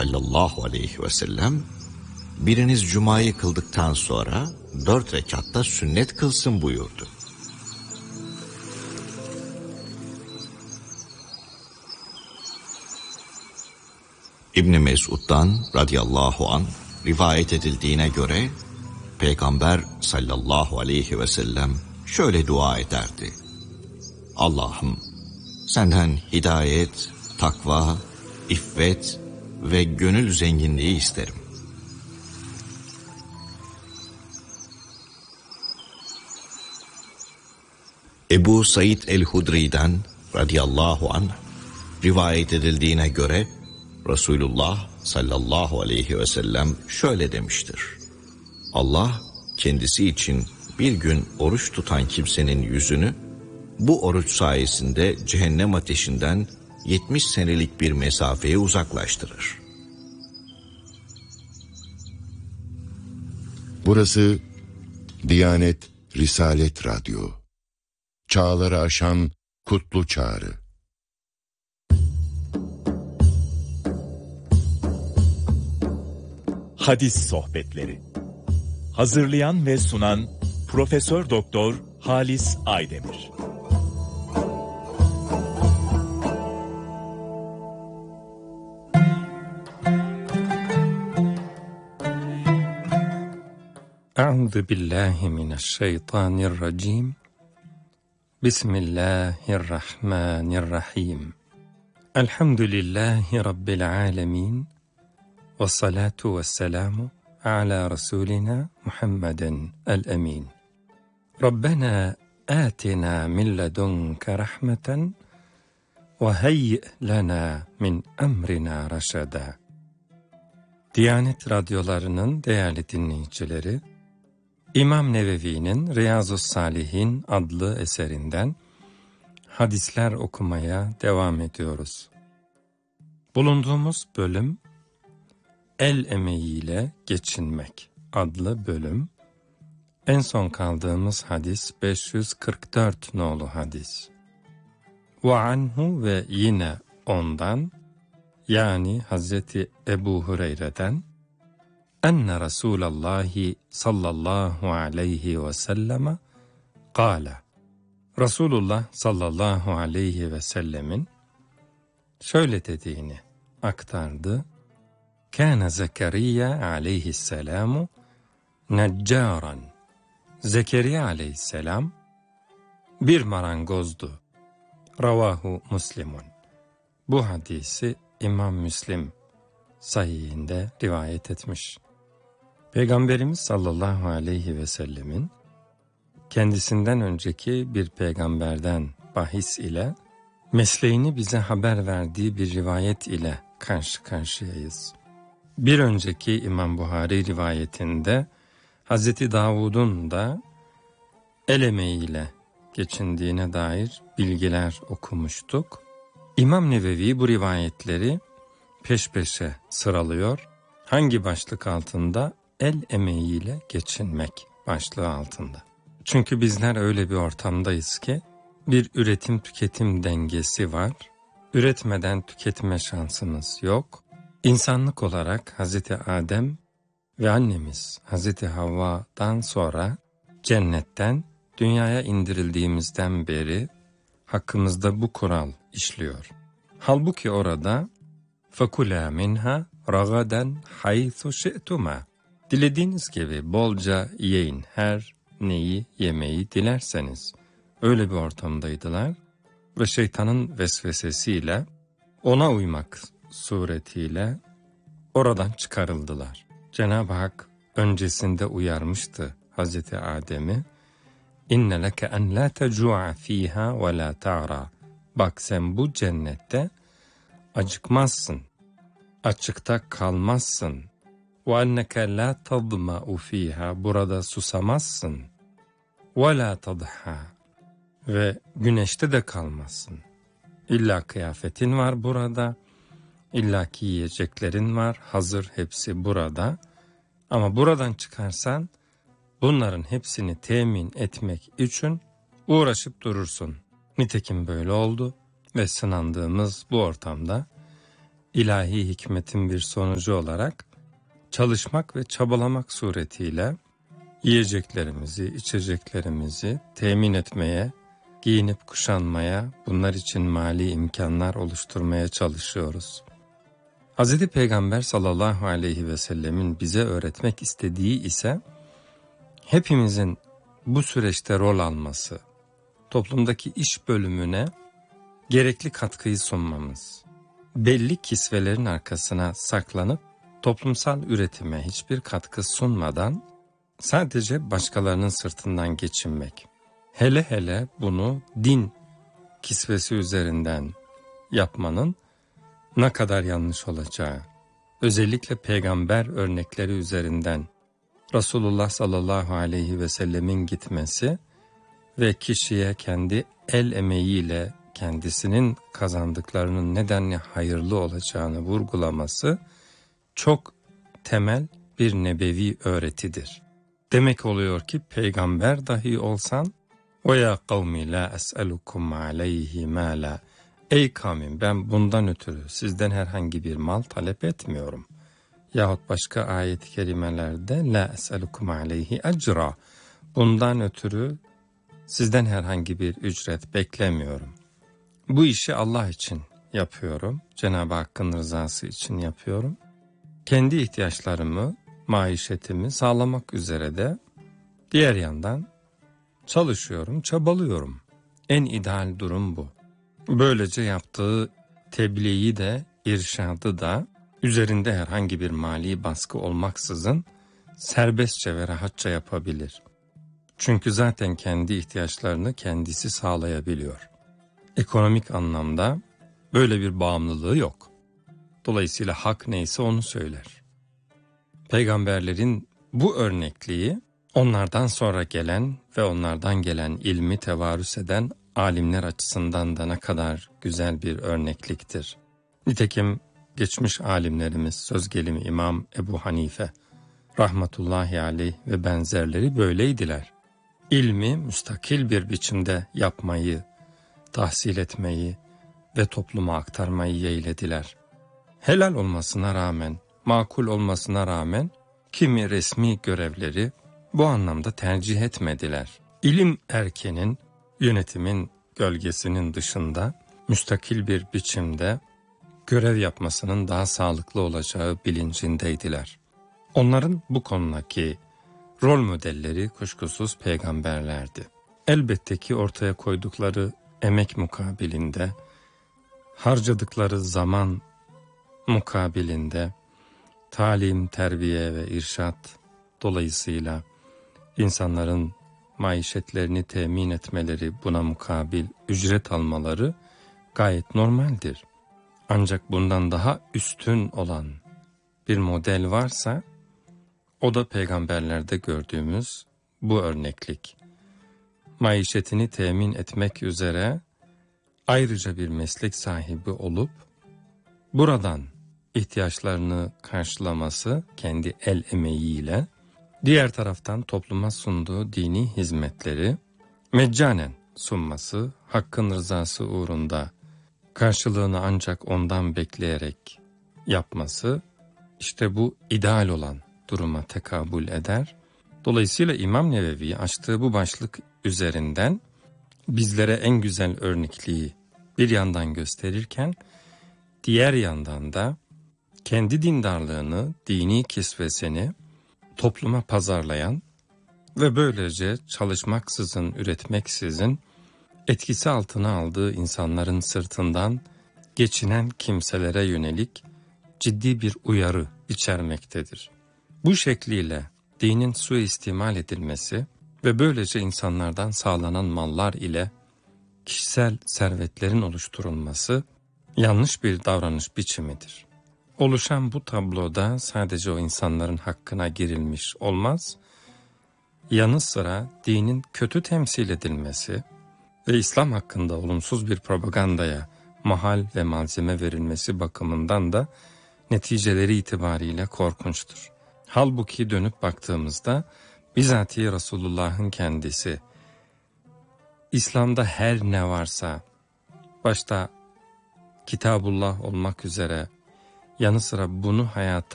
sallallahu aleyhi ve sellem, biriniz cumayı kıldıktan sonra 4 rekatta sünnet kılsın buyurdu. İbn Mesud'dan radıyallahu an rivayet edildiğine göre Peygamber sallallahu aleyhi ve sellem şöyle dua ederdi: Allah'ım, senden hidayet, takva, iffet ve gönül zenginliği isterim. Ebu Said el-Hudri'den radıyallahu anh rivayet edildiğine göre Resulullah sallallahu aleyhi ve sellem şöyle demiştir: Allah kendisi için bir gün oruç tutan kimsenin yüzünü bu oruç sayesinde cehennem ateşinden 70 senelik bir mesafeye uzaklaştırır. Burası Diyanet Risalet Radyo. Çağları aşan kutlu çağrı. Hadis sohbetleri. Hazırlayan ve sunan Profesör Doktor Halis Aydemir. Euzu billahi mineşşeytanirracim. Bismillahirrahmanirrahim. Elhamdülillahi rabbil alamin. Ve salatu vesselamu ala Resulina Muhammeden el-emin. Rabbena atina min ledunke rahmeten ve heyyi lana min emrina raşada. Diyanet radyolarının değerli dinleyicileri, İmam Nevevi'nin Riyazu's-Salihin adlı eserinden hadisler okumaya devam ediyoruz. Bulunduğumuz bölüm, El emeğiyle geçinmek adlı bölüm. En son kaldığımız hadis 544 nolu hadis. Ve anhu ve yine ondan, yani Hazreti Ebu Hureyre'den, enne Resulallahi sallallahu aleyhi ve selleme kâle, Resulullah sallallahu aleyhi ve sellemin şöyle dediğini aktardı: Kâne Zekeriya aleyhisselamu neccaran. Zekeriya aleyhisselam bir marangozdu. Ravahu Müslimun. Bu hadisi İmam Müslim sahihinde rivayet etmiş. Peygamberimiz sallallahu aleyhi ve sellemin kendisinden önceki bir peygamberden bahis ile mesleğini bize haber verdiği bir rivayet ile karşı karşıyayız. Bir önceki İmam Buhari rivayetinde Hazreti Davud'un da el emeğiyle geçindiğine dair bilgiler okumuştuk. İmam Nevevi bu rivayetleri peş peşe sıralıyor. Hangi başlık altında? El emeğiyle geçinmek başlığı altında. Çünkü bizler öyle bir ortamdayız ki bir üretim tüketim dengesi var. Üretmeden tüketme şansımız yok. İnsanlık olarak Hazreti Adem ve annemiz Hazreti Havva'dan sonra cennetten dünyaya indirildiğimizden beri hakkımızda bu kural işliyor. Halbuki orada فَكُلَا مِنْهَا رَغَدًا حَيْثُ شِئْتُمَا. Dilediğiniz gibi bolca yiyin her neyi yemeyi dilerseniz. Öyle bir ortamdaydılar ve şeytanın vesvesesiyle ona uymak suretiyle oradan çıkarıldılar. Cenab-ı Hak öncesinde uyarmıştı Hazreti Adem'i. İnne leke en la tecu'a fiha ve la ta'ra. Bak sen bu cennette acıkmazsın, açıkta kalmazsın. Ve enneke la tadma'u fiha. Burada susamazsın. Ve la tadha. Ve güneşte de kalmazsın. İlla kıyafetin var burada. İllaki yiyeceklerin var. Hazır hepsi burada. Ama buradan çıkarsan bunların hepsini temin etmek için uğraşıp durursun. Nitekim böyle oldu ve sınandığımız bu ortamda ilahi hikmetin bir sonucu olarak çalışmak ve çabalamak suretiyle yiyeceklerimizi, içeceklerimizi temin etmeye, giyinip kuşanmaya, bunlar için mali imkanlar oluşturmaya çalışıyoruz. Hz. Peygamber sallallahu aleyhi ve sellemin bize öğretmek istediği ise hepimizin bu süreçte rol alması, toplumdaki iş bölümüne gerekli katkıyı sunmamız, belli kisvelerin arkasına saklanıp toplumsal üretime hiçbir katkı sunmadan sadece başkalarının sırtından geçinmek. Hele hele bunu din kisvesi üzerinden yapmanın ne kadar yanlış olacağı, özellikle peygamber örnekleri üzerinden Resulullah sallallahu aleyhi ve sellemin gitmesi ve kişiye kendi el emeğiyle kendisinin kazandıklarının nedenle hayırlı olacağını vurgulaması çok temel bir nebevi öğretidir. Demek oluyor ki peygamber dahi olsan وَيَا قَوْمِ لَا أَسْأَلُكُمْ عَلَيْهِ مَالًا Ey kavmim, ben bundan ötürü sizden herhangi bir mal talep etmiyorum. Yahut başka ayet-i kerimelerde لَا أَسْأَلُكُمْ عَلَيْهِ أَجْرًا Bundan ötürü sizden herhangi bir ücret beklemiyorum. Bu işi Allah için yapıyorum. Cenab-ı Hakk'ın rızası için yapıyorum. Kendi ihtiyaçlarımı, maişetimi sağlamak üzere de diğer yandan çalışıyorum, çabalıyorum. En ideal durum bu. Böylece yaptığı tebliği de, irşadı da üzerinde herhangi bir mali baskı olmaksızın serbestçe ve rahatça yapabilir. Çünkü zaten kendi ihtiyaçlarını kendisi sağlayabiliyor. Ekonomik anlamda böyle bir bağımlılığı yok. Dolayısıyla hak neyse onu söyler. Peygamberlerin bu örnekliği onlardan sonra gelen ve onlardan gelen ilmi tevarüs eden alimler açısından da ne kadar güzel bir örnekliktir. Nitekim geçmiş alimlerimiz, söz gelimi İmam Ebu Hanife rahmetullahi aleyh ve benzerleri böyleydiler. İlmi müstakil bir biçimde yapmayı, tahsil etmeyi ve topluma aktarmayı yeğlediler. Helal olmasına rağmen, makul olmasına rağmen kimi resmi görevleri bu anlamda tercih etmediler. İlim erkenin, yönetimin gölgesinin dışında müstakil bir biçimde görev yapmasının daha sağlıklı olacağı bilincindeydiler. Onların bu konudaki rol modelleri kuşkusuz peygamberlerdi. Elbette ki ortaya koydukları emek mukabilinde, harcadıkları zaman mukabilinde, talim, terbiye ve irşat dolayısıyla insanların maişetlerini temin etmeleri, buna mukabil ücret almaları gayet normaldir. Ancak bundan daha üstün olan bir model varsa, o da peygamberlerde gördüğümüz bu örneklik. Maişetini temin etmek üzere ayrıca bir meslek sahibi olup, buradan ihtiyaçlarını karşılaması kendi el emeğiyle, diğer taraftan topluma sunduğu dini hizmetleri meccanen sunması, Hakk'ın rızası uğrunda karşılığını ancak ondan bekleyerek yapması, işte bu ideal olan duruma tekabül eder. Dolayısıyla İmam Nevevi açtığı bu başlık üzerinden bizlere en güzel örnekliği bir yandan gösterirken, diğer yandan da kendi dindarlığını, dini kisvesini topluma pazarlayan ve böylece çalışmaksızın, üretmeksizin etkisi altına aldığı insanların sırtından geçinen kimselere yönelik ciddi bir uyarı içermektedir. Bu şekliyle dinin suistimal edilmesi ve böylece insanlardan sağlanan mallar ile kişisel servetlerin oluşturulması yanlış bir davranış biçimidir. Oluşan bu tabloda sadece o insanların hakkına girilmiş olmaz, yanı sıra dinin kötü temsil edilmesi ve İslam hakkında olumsuz bir propagandaya mahal ve malzeme verilmesi bakımından da neticeleri itibariyle korkunçtur. Halbuki dönüp baktığımızda bizatihi Resulullah'ın kendisi, İslam'da her ne varsa, başta Kitabullah olmak üzere yanı sıra bunu hayata